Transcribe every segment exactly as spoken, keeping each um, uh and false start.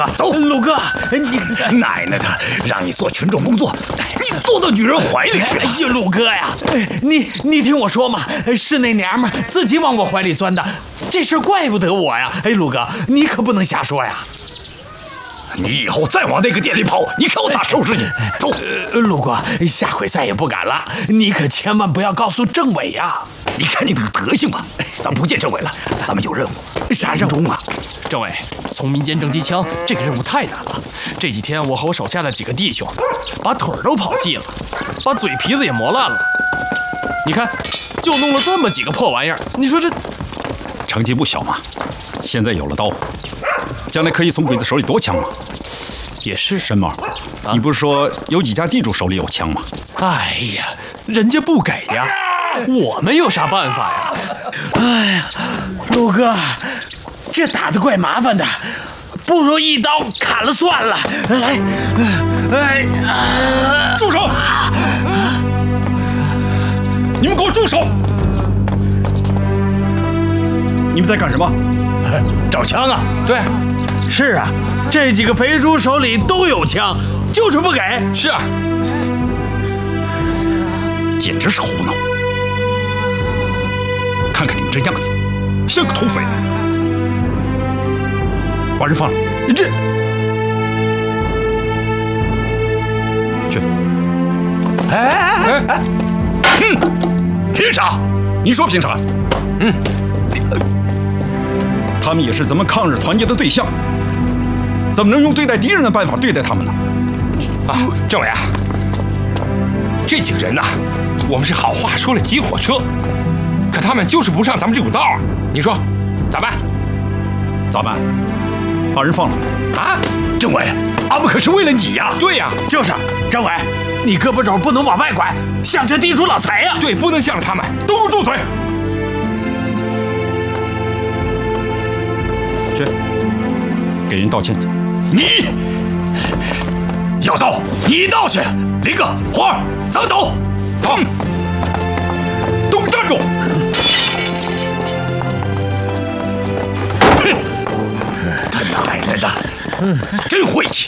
走， 鲁哥，你奶奶的，让你做群众工作，你坐到女人怀里去了。 哎呀，鲁哥呀，你你听我说嘛，是那娘们自己往我怀里钻的，这事怪不得我呀。哎，鲁哥，你可不能瞎说呀。 你以后再往那个店里跑，你看我咋收拾你！走， 呃，鲁哥，下回再也不敢了。你可千万不要告诉政委呀！ 你看你那个德行吧，咱不见政委了，咱们有任务。 啥任务啊？ 政委，从民间征集枪，这个任务太难了。这几天我和我手下的几个弟兄，把腿儿都跑细了，把嘴皮子也磨烂了。你看，就弄了这么几个破玩意儿，你说这成绩不小嘛。现在有了刀，将来可以从鬼子手里夺枪吗？ 也是。 申毛，啊、你不是说有几家地主手里有枪吗？ 哎呀，人家不给呀，我们有啥办法呀？ 哎呀，鲁哥，这打得怪麻烦的，不如一刀砍了算了。来，哎， 啊、住手！你们给我住手！你们在干什么？ 找枪啊！ 对， 是啊，这几个肥猪手里都有枪，就是不给。 是啊， 简直是胡闹！看看你们这样子，像个土匪。把人放了。 这去。 哎哎哎！嗯，凭啥？ 你说凭啥？ 嗯。 他们也是咱们抗日团结的对象，怎么能用对待敌人的办法对待他们呢？ 啊，政委啊，这几个人呐、啊，我们是好话说了挤火车，可他们就是不上咱们这股道啊！你说咋办？ 咋办？把人放了。 啊， 政委，俺们可是为了你呀！ 对呀， 就是，政委，你胳膊肘不能往外拐，向着地主老财呀！ 对，不能向着他们， 都给我住嘴！去，给人道歉去。 你要道，你道去。林哥，花儿，咱们走。 走， 都给我站住！ 他奶奶的，真晦气！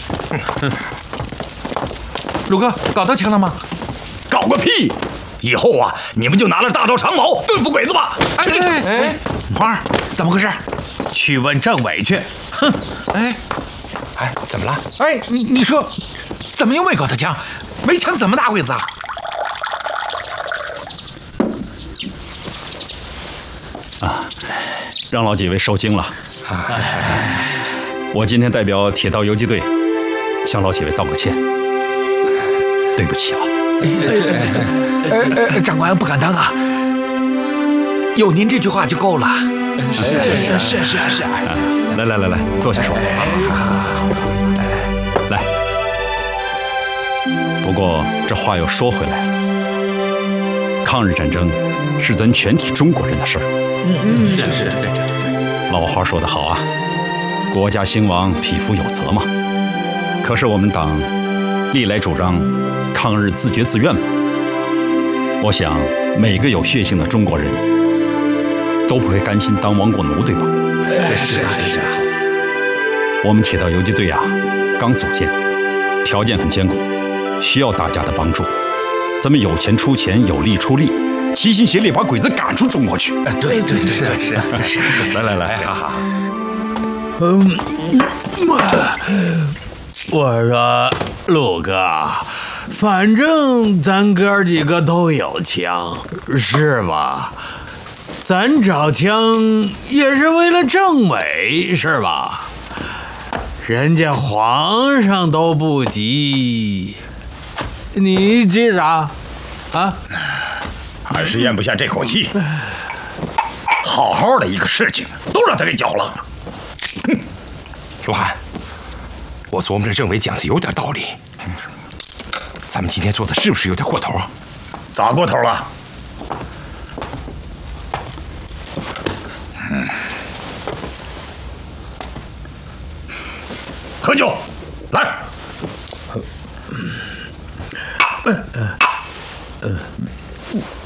鲁哥，搞到枪了吗？ 搞个屁！以后啊，你们就拿了大刀长矛对付鬼子吧。 哎哎哎，花儿，怎么回事？去问政委去。哼， 哎， 哎，怎么了？ 哎，你你说，怎么又没搞到枪？没枪怎么打鬼子啊？ 啊，让老几位受惊了。我今天代表铁道游击队向老几位道个歉，对不起了。 呃呃，长官不敢当啊，有您这句话就够了。是是是是是。 来来来来，坐下说。来，不过这话又说回来了，抗日战争是咱全体中国人的事儿。 嗯嗯，是是是。 老话说得好啊，国家兴亡，匹夫有责嘛。可是我们党历来主张抗日自觉自愿嘛。我想每个有血性的中国人都不会甘心当亡国奴，对吧？ 是是是。 我们铁道游击队啊，刚组建，条件很艰苦，需要大家的帮助。咱们有钱出钱，有力出力，齐心协力把鬼子赶出中国去。 对对对，是是是。 来来来，哈哈。 嗯，我说陆哥，反正咱哥几个都有枪，是吧？咱找枪也是为了政委，是吧？人家皇上都不急，你急啥？啊？ 俺是咽不下这口气。好好的一个事情，都让他给搅了。 哼，罗汉，我琢磨这政委讲的有点道理。咱们今天做的是不是有点过头啊？ 咋过头了？嗯，喝酒。